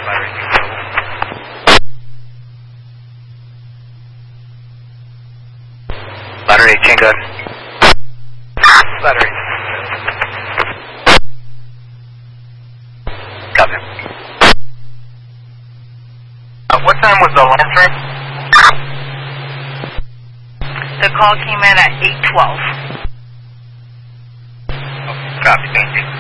Battery 18 good. Battery. Copy. What time was the last trip? The call came in at 8:12. Copy, thank you.